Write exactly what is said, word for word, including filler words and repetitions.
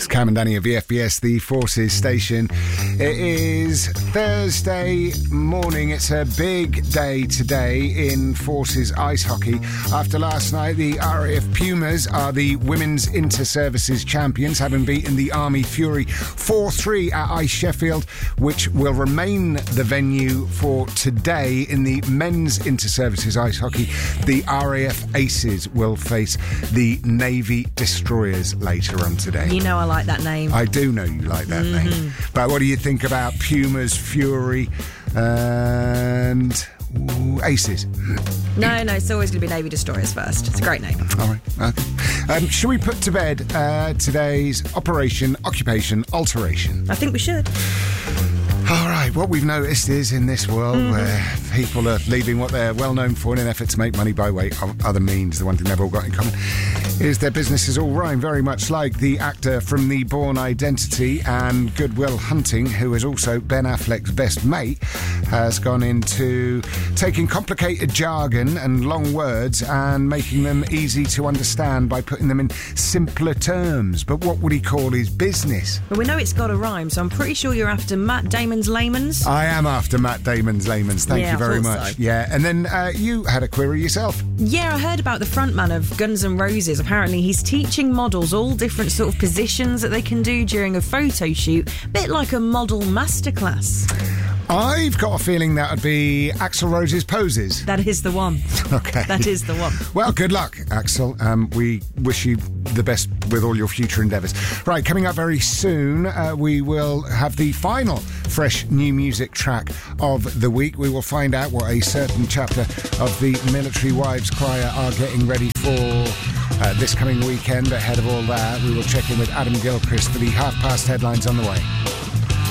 Cam and Danny of V F B S, the Forces station. It is Thursday morning. It's a big day today in Forces ice hockey. After last night, the R A F Pumas are the women's inter-services champions, having beaten the Army Fury four three at Ice Sheffield, which will remain the venue for today. In the men's inter-services ice hockey, the R A F Aces will face the Navy Destroyers later on today. You know I like that name. I do know you like that mm-hmm. name. But what do you think about Pumas, Fury, and ooh, Aces? No, no, it's always going to be Navy Destroyers first. It's a great name. All right. Okay. Um, shall we put to bed uh, today's Operation Occupation Alteration? I think we should. All right, what we've noticed is in this world mm-hmm. where people are leaving what they're well known for in an effort to make money by way of other means, the one thing they've all got in common is their businesses all rhyme, very much like the actor from The Bourne Identity and Good Will Hunting, who is also Ben Affleck's best mate, has gone into taking complicated jargon and long words and making them easy to understand by putting them in simpler terms. But what would he call his business? Well, we know it's got a rhyme, so I'm pretty sure you're after Matt Damon's Layman's. I am after Matt Damon's Layman's. Thank yeah, you very I much. So. Yeah, and then uh, you had a query yourself. Yeah, I heard about the frontman of Guns N' Roses. Apparently, he's teaching models all different sort of positions that they can do during a photo shoot, a bit like a model masterclass. I've got a feeling that would be Axl Rose's Poses. That is the one. Okay. That is the one. Well, good luck, Axl. Um, we wish you the best with all your future endeavours. Right, coming up very soon, uh, we will have the final fresh new music track of the week. We will find out what a certain chapter of the Military Wives Choir are getting ready for uh, this coming weekend. Ahead of all that, we will check in with Adam Gilchrist for the half-past headlines on the way.